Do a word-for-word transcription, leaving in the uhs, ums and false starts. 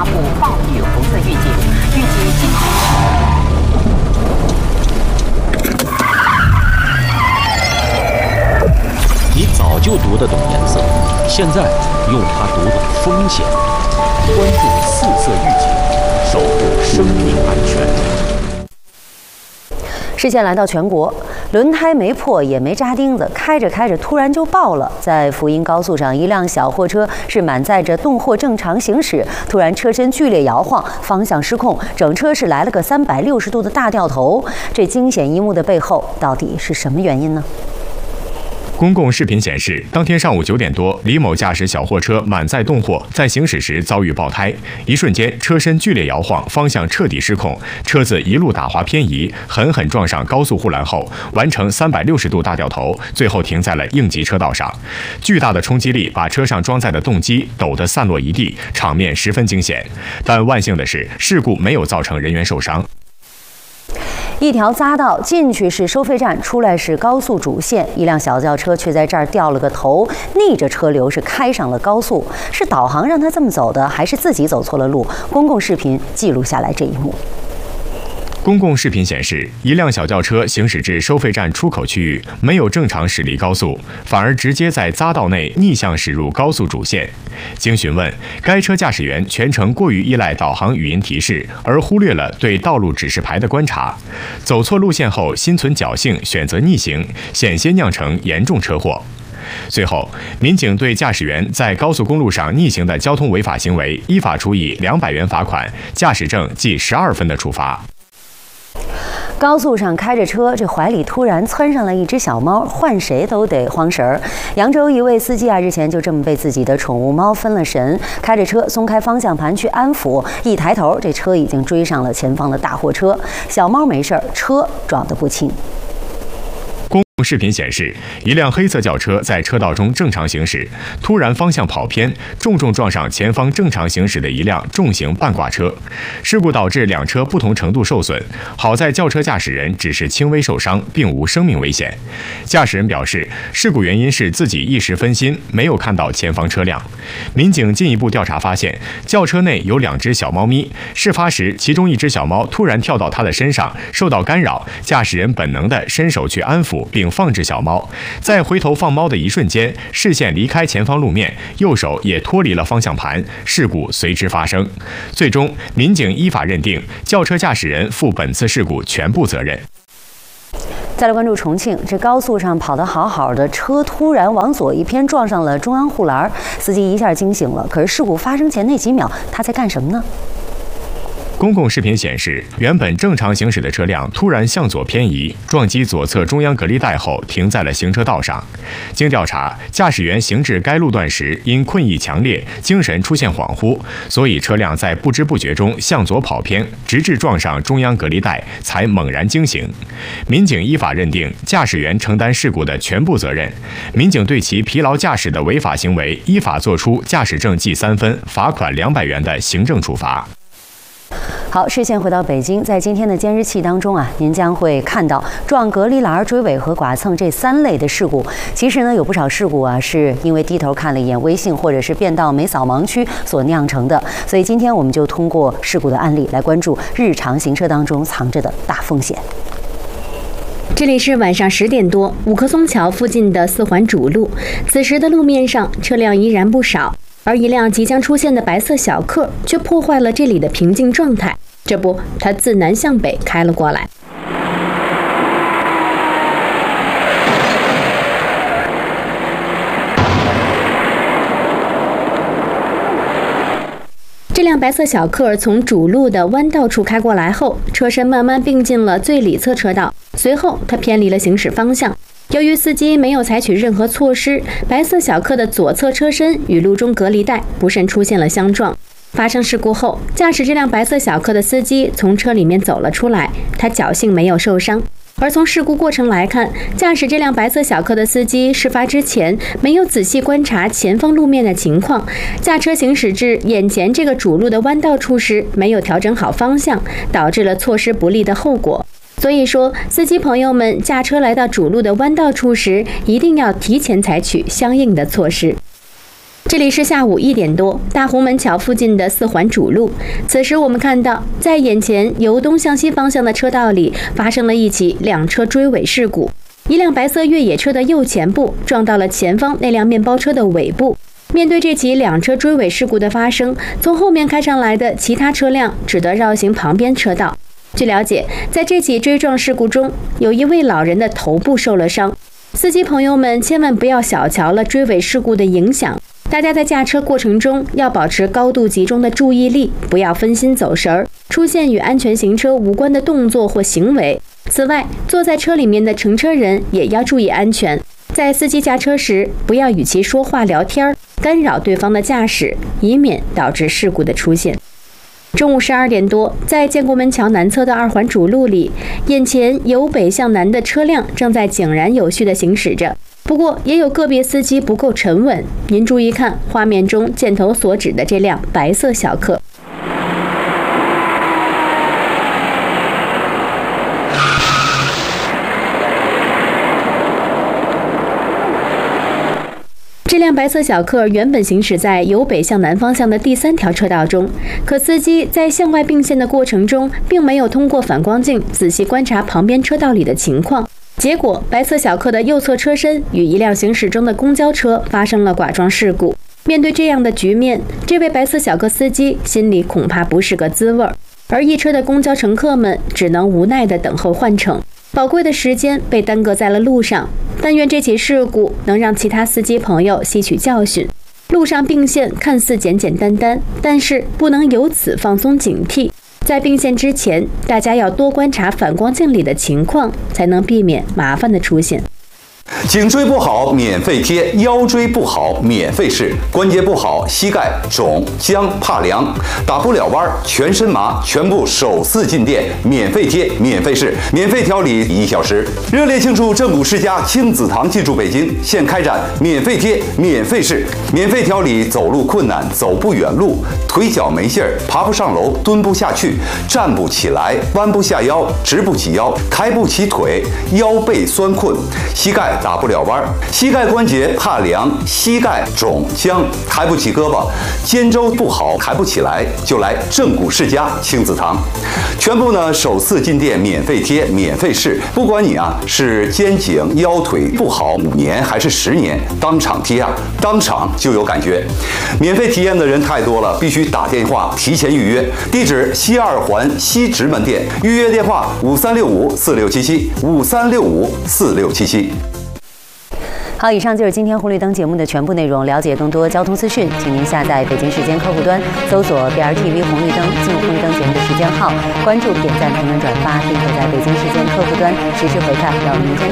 发布暴雨红色预警，预计今天。 你早就读得懂颜色，现在用它读懂风险。关注四色预警，守护生命安全。 视线来到全国，轮胎没破也没扎钉子，开着开着突然就爆了。在福音高速上，一辆小货车是满载着冻货正常行驶，突然车身剧烈摇晃，方向失控，整车是来了个三百六十度的大掉头。这惊险一幕的背后，到底是什么原因呢？ 公共视频显示，当天上午九点多，李某驾驶小货车满载冻货，在行驶时遭遇爆胎，一瞬间车身剧烈摇晃，方向彻底失控，车子一路打滑偏移，狠狠撞上高速护栏后，完成三百六十度大掉头，最后停在了应急车道上。巨大的冲击力把车上装载的动机抖得散落一地，场面十分惊险。但万幸的是，事故没有造成人员受伤。 一条匝道，进去是收费站，出来是高速主线，一辆小轿车却在这儿掉了个头，逆着车流是开上了高速。是导航让他这么走的，还是自己走错了路？公共视频记录下来这一幕。 公共视频显示，一辆小轿车行驶至收费站出口区域，没有正常驶离高速，反而直接在匝道内逆向驶入高速主线。经询问，该车驾驶员全程过于依赖导航语音提示，而忽略了对道路指示牌的观察，走错路线后心存侥幸选择逆行，险些酿成严重车祸。随后，民警对驾驶员在高速公路上逆行的交通违法行为依法处以两百元罚款、驾驶证记十二分的处罚。 高速上开着车，这怀里突然窜上了一只小猫，换谁都得慌神儿。扬州一位司机啊，日前就这么被自己的宠物猫分了神，开着车松开方向盘去安抚，一抬头，这车已经追上了前方的大货车，小猫没事儿，车撞得不轻。 视频显示，一辆黑色轿车在车道中正常行驶，突然方向跑偏，重重撞上前方正常行驶的一辆重型半挂车。事故导致两车不同程度受损，好在轿车驾驶人只是轻微受伤，并无生命危险。驾驶人表示，事故原因是自己一时分心，没有看到前方车辆。民警进一步调查发现，轿车内有两只小猫咪，事发时其中一只小猫突然跳到他的身上，受到干扰，驾驶人本能地伸手去安抚并放置小猫，在回头放猫的一瞬间，视线离开前方路面，右手也脱离了方向盘，事故随之发生。最终，民警依法认定轿车驾驶人负本次事故全部责任。 再来关注重庆，这高速上跑得好好的，车突然往左一偏，撞上了中央护栏，司机一下惊醒了。可是事故发生前那几秒，他在干什么呢？ 公共视频显示，原本正常行驶的车辆突然向左偏移，撞击左侧中央隔离带后停在了行车道上。经调查，驾驶员行至该路段时因困意强烈，精神出现恍惚，所以车辆在不知不觉中向左跑偏，直至撞上中央隔离带，才猛然惊醒。民警依法认定驾驶员承担事故的全部责任。民警对其疲劳驾驶的违法行为依法作出驾驶证记三分、罚款两百元的行政处罚。 好，视线回到北京，在今天的监视器当中啊，您将会看到撞隔离栏、追尾和剐蹭这三类的事故。其实呢，有不少事故啊，是因为低头看了一眼微信，或者是变道没扫盲区所酿成的。所以今天我们就通过事故的案例来关注日常行车当中藏着的大风险。 这里是晚上十点多，五棵松桥附近的四环主路，此时的路面上车辆依然不少。而一辆即将出现的白色小客却破坏了这里的平静状态。这不，它自南向北开了过来。这辆白色小客从主路的弯道处开过来后，车身慢慢并进了最里侧车道，随后它偏离了行驶方向。由于司机没有采取任何措施，白色小客的左侧车身与路中隔离带不慎出现了相撞。发生事故后，驾驶这辆白色小客的司机从车里面走了出来，他侥幸没有受伤。而从事故过程来看，驾驶这辆白色小客的司机事发之前没有仔细观察前方路面的情况，驾车行驶至眼前这个主路的弯道处时没有调整好方向，导致了错失不利的后果。所以说，司机朋友们驾车来到主路的弯道处时，一定要提前采取相应的措施。 这里是下午一点多，大红门桥附近的四环主路。此时我们看到，在眼前由东向西方向的车道里发生了一起两车追尾事故。一辆白色越野车的右前部撞到了前方那辆面包车的尾部。面对这起两车追尾事故的发生，从后面开上来的其他车辆只得绕行旁边车道。据了解，在这起追撞事故中，有一位老人的头部受了伤。司机朋友们千万不要小瞧了追尾事故的影响，大家在驾车过程中要保持高度集中的注意力，不要分心走神儿，出现与安全行车无关的动作或行为。此外，坐在车里面的乘车人也要注意安全，在司机驾车时不要与其说话聊天，干扰对方的驾驶，以免导致事故的出现。中午十二点多，在建国门桥南侧的二环主路里，眼前由北向南的车辆正在井然有序地行驶着。不过，也有个别司机不够沉稳。您注意看画面中箭头所指的这辆白色小客。这辆白色小客原本行驶在由北向南方向的第三条车道中，可司机在向外并线的过程中，并没有通过反光镜仔细观察旁边车道里的情况，结果白色小客的右侧车身与一辆行驶中的公交车发生了剐撞事故。面对这样的局面，这位白色小客司机心里恐怕不是个滋味儿，而一车的公交乘客们只能无奈地等候换乘。宝贵的时间被耽搁在了路上，但愿这起事故能让其他司机朋友吸取教训。路上并线看似简简单单，但是不能由此放松警惕。在并线之前，大家要多观察反光镜里的情况，才能避免麻烦的出现。 颈椎不好免费贴，腰椎不好免费试，关节不好膝盖肿僵怕凉打不了弯全身麻，全部首次进店免费贴免费试，免费调理一小时。热烈庆祝正骨世家亲子堂进驻北京，现开展免费贴免费试，免费调理走路困难走不远路，腿脚没劲儿爬不上楼蹲不下去站不起来弯不下腰直不起腰抬不起腿腰背酸困膝盖打不了弯，膝盖关节怕凉，膝盖肿僵，抬不起胳膊，肩周不好，抬不起来，就来正骨世家亲子堂。全部呢首次进店免费贴，免费试，不管你啊是肩颈腰腿不好五年还是十年，当场贴啊，当场就有感觉。免费体验的人太多了，必须打电话提前预约。地址西二环西直门店，预约电话五三六五四六七七五三六五四六七七。 好，以上就是今天红绿灯节目的全部内容。了解更多交通资讯，请您下载北京时间客户端，搜索 B R T V 红绿灯，进入红绿灯节目的时间号，关注、点赞、评论、转发，并可在北京时间客户端实时回看。让我们明天。